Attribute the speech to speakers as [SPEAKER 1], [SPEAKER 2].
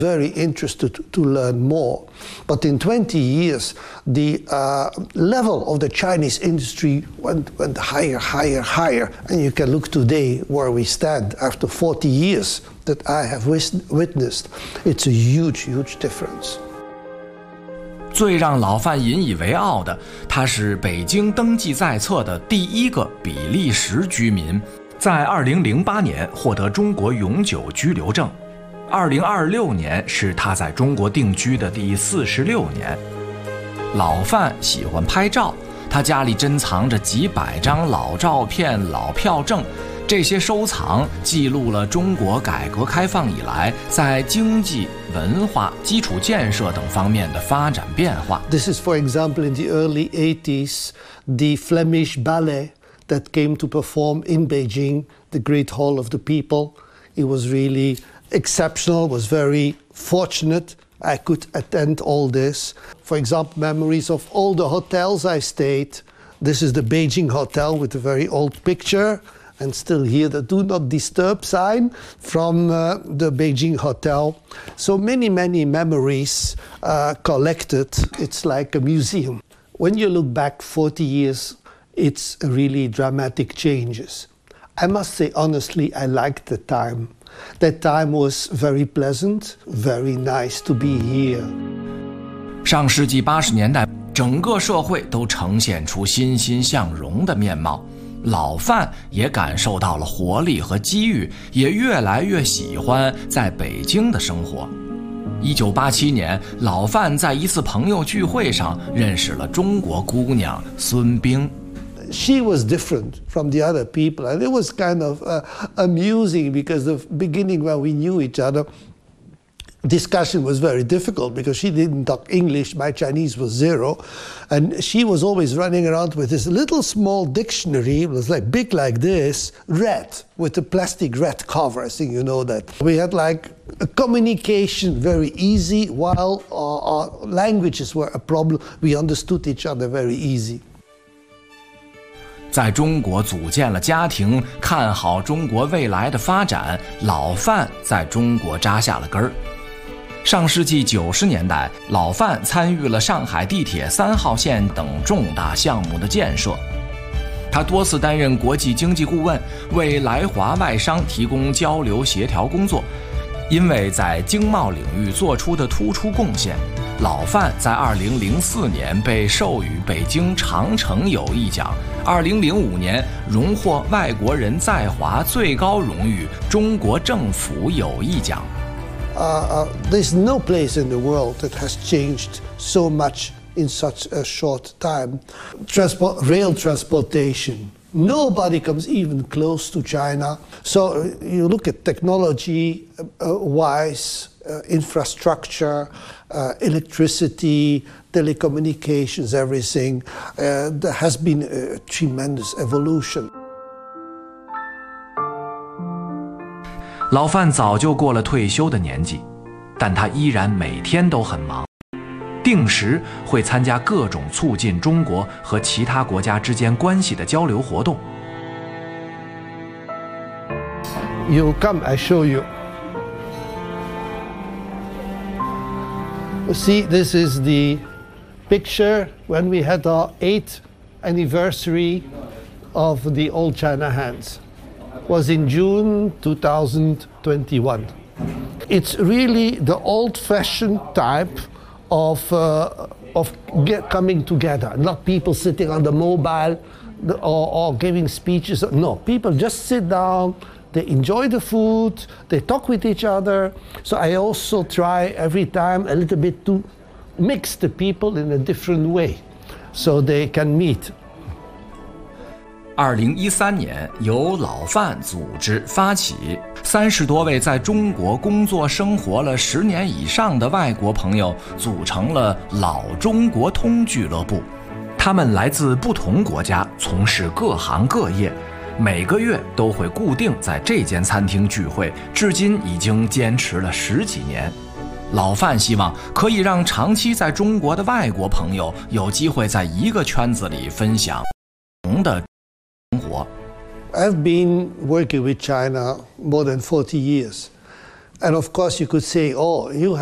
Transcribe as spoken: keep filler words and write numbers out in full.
[SPEAKER 1] very interested to learn more. But in twenty years, the uh, level of the Chinese industry went, went higher, higher, higher. And you can look today where we stand after forty years that I have witnessed. It's a huge, huge difference.
[SPEAKER 2] 最让老范引以为傲的，他是北京登记在册的第一个比利时居民，在二零零八年获得中国永久居留证。二零二六年是他在中国定居的第四十六年。老范喜欢拍照，他家里珍藏着几百张老照片、老票证，这些收藏记录了中国改革开放以来在经济、文化、基础建设等方面的发展变化。
[SPEAKER 1] This is, for example, in the early eighties, the Flemish ballet that came to perform in Beijing, the Great Hall of the People. It was really exceptional, was very fortunate I could attend all this. For example, memories of all the hotels I stayed. This is the Beijing Hotel with a very old picture, and still here the do not disturb sign from uh, the Beijing Hotel. So many, many memories uh, collected. It's like a museum. When you look back forty years, it's really dramatic changes. I must say honestly, I liked the time. That time was very pleasant, very nice to be here.
[SPEAKER 2] 上世纪八十年代，整个社会都呈现出欣欣向荣的面貌。老范也感受到了活力和机遇，也越来越喜欢在北京的生活。一九八七年，老范在一次朋友聚会上认识了中国姑娘孙冰。
[SPEAKER 1] She was different from the other people, and it was kind of uh, amusing because the beginning when we knew each other, discussion was very difficult because she didn't talk English, my Chinese was zero, and she was always running around with this little small dictionary. It was like big like this, red, with a plastic red cover. I think you know that. We had like a communication very easy, while our, our languages were a problem. We understood each other very easy.
[SPEAKER 2] 在中国组建了家庭，看好中国未来的发展，老范在中国扎下了根儿。上世纪九十年代，老范参与了上海地铁三号线等重大项目的建设。他多次担任国际经济顾问，为来华外商提供交流协调工作。因为在经贸领域做出的突出贡献，老范在二零零四年被授予北京长城友谊奖，二零零五年荣获外国人在华最高荣誉中国政府友谊奖。
[SPEAKER 1] Uh, uh, there's no place in the world that has changed so much in such a short time. Transport, rail transportation. Nobody comes even close to China. So uh, you look at technology uh, wise, uh, infrastructure, uh, electricity, telecommunications, everything. Uh, there has been a tremendous evolution.
[SPEAKER 2] 老范早就过了退休的年纪，但他依然每天都很忙，定时会参加各种促进中国和其他国家之间关系的交流活动。
[SPEAKER 1] You come, I show you. See, this is the picture when we had our eighth anniversary of the Old China Hands. Was in June two thousand twenty-one. It's really the old-fashioned type of uh, of get, coming together. Not people sitting on the mobile or, or giving speeches. No, people just sit down. They enjoy the food. They talk with each other. So I also try every time a little bit to mix the people in a different way, so they can meet.
[SPEAKER 2] 二零一三年，由老范组织发起，三十多位在中国工作生活了十年以上的外国朋友组成了老中国通俱乐部。他们来自不同国家，从事各行各业，每个月都会固定在这间餐厅聚会，至今已经坚持了十几年。老范希望可以让长期在中国的外国朋友有机会在一个圈子里分享不同的。
[SPEAKER 1] I've been working with China more than forty years, And of course, you could say, oh, you